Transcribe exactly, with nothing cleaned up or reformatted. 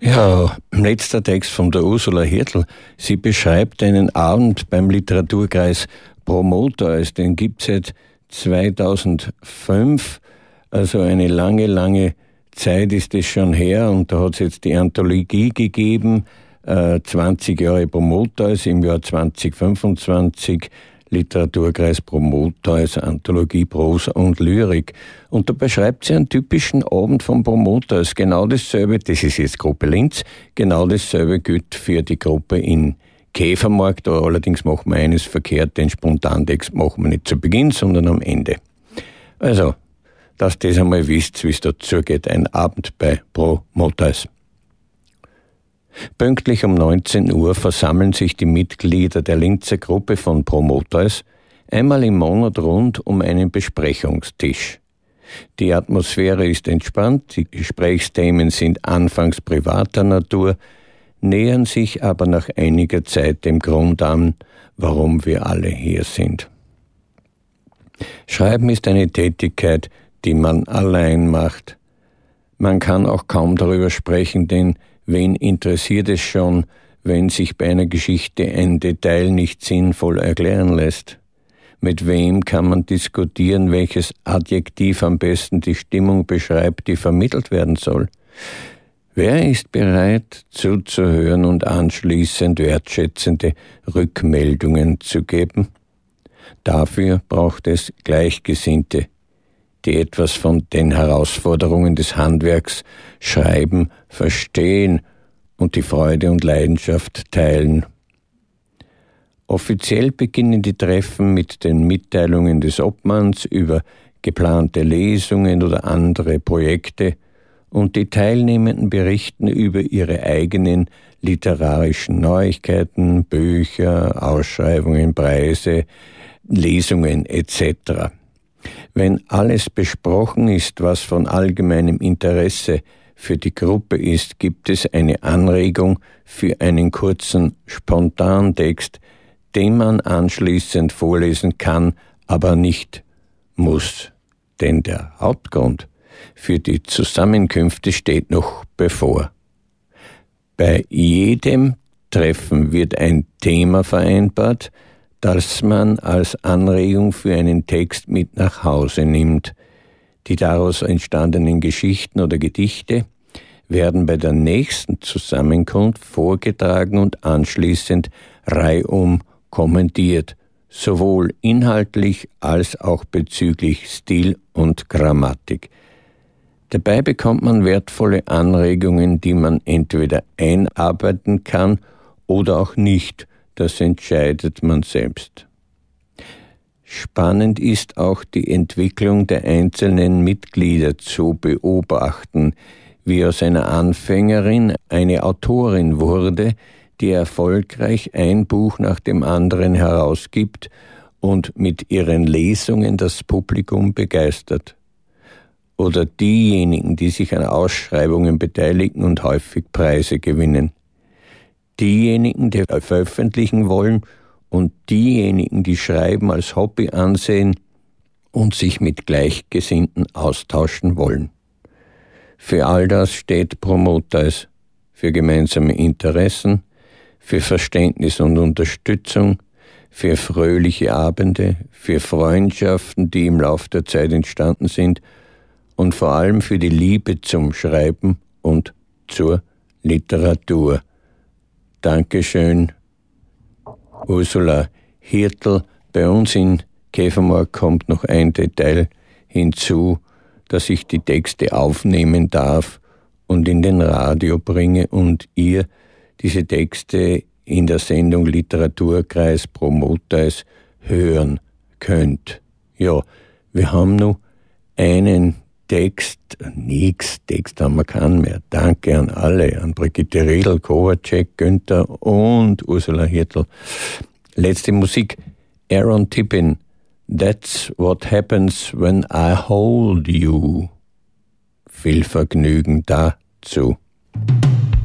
Ja, letzter Text von der Ursula Hirtl. Sie beschreibt einen Abend beim Literaturkreis Promotois. Den gibt es seit zweitausendfünf, also eine lange, lange Zeit ist es schon her. Und da hat es jetzt die Anthologie gegeben, äh, zwanzig Jahre Promotois im Jahr zweitausendfünfundzwanzig. Literaturkreis Promotois, Anthologie Prosa und Lyrik. Und da beschreibt sie einen typischen Abend von Promotois. Genau dasselbe, das ist jetzt Gruppe Linz, genau dasselbe gilt für die Gruppe in Käfermarkt. Da allerdings machen wir eines verkehrt, den Spontantext machen wir nicht zu Beginn, sondern am Ende. Also, dass das einmal wisst, wie es dazu geht, ein Abend bei Promotois. Pünktlich um neunzehn Uhr versammeln sich die Mitglieder der Linzer Gruppe von Promotois einmal im Monat rund um einen Besprechungstisch. Die Atmosphäre ist entspannt, die Gesprächsthemen sind anfangs privater Natur, nähern sich aber nach einiger Zeit dem Grund an, warum wir alle hier sind. Schreiben ist eine Tätigkeit, die man allein macht. Man kann auch kaum darüber sprechen, denn wen interessiert es schon, wenn sich bei einer Geschichte ein Detail nicht sinnvoll erklären lässt? Mit wem kann man diskutieren, welches Adjektiv am besten die Stimmung beschreibt, die vermittelt werden soll? Wer ist bereit, zuzuhören und anschließend wertschätzende Rückmeldungen zu geben? Dafür braucht es Gleichgesinnte, die etwas von den Herausforderungen des Handwerks schreiben, verstehen und die Freude und Leidenschaft teilen. Offiziell beginnen die Treffen mit den Mitteilungen des Obmanns über geplante Lesungen oder andere Projekte und die Teilnehmenden berichten über ihre eigenen literarischen Neuigkeiten, Bücher, Ausschreibungen, Preise, Lesungen et cetera. Wenn alles besprochen ist, was von allgemeinem Interesse für die Gruppe ist, gibt es eine Anregung für einen kurzen Spontantext, den man anschließend vorlesen kann, aber nicht muss. Denn der Hauptgrund für die Zusammenkünfte steht noch bevor. Bei jedem Treffen wird ein Thema vereinbart, das man als Anregung für einen Text mit nach Hause nimmt. Die daraus entstandenen Geschichten oder Gedichte werden bei der nächsten Zusammenkunft vorgetragen und anschließend reihum kommentiert, sowohl inhaltlich als auch bezüglich Stil und Grammatik. Dabei bekommt man wertvolle Anregungen, die man entweder einarbeiten kann oder auch nicht. Das entscheidet man selbst. Spannend ist auch die Entwicklung der einzelnen Mitglieder zu beobachten, wie aus einer Anfängerin eine Autorin wurde, die erfolgreich ein Buch nach dem anderen herausgibt und mit ihren Lesungen das Publikum begeistert. Oder diejenigen, die sich an Ausschreibungen beteiligen und häufig Preise gewinnen. Diejenigen, die veröffentlichen wollen und diejenigen, die Schreiben als Hobby ansehen und sich mit Gleichgesinnten austauschen wollen. Für all das steht Promotois, für gemeinsame Interessen, für Verständnis und Unterstützung, für fröhliche Abende, für Freundschaften, die im Lauf der Zeit entstanden sind und vor allem für die Liebe zum Schreiben und zur Literatur. Dankeschön, Ursula Hirtl. Bei uns in Käfermarkt kommt noch ein Detail hinzu, dass ich die Texte aufnehmen darf und in den Radio bringe und ihr diese Texte in der Sendung Literaturkreis Promotois hören könnt. Ja, wir haben noch einen Text, nix, Text haben wir keinen mehr. Danke an alle, an Brigitte Riedl, Kovaček, Günther und Ursula Hirtl. Letzte Musik, Aaron Tippin, That's What Happens When I Hold You. Viel Vergnügen dazu.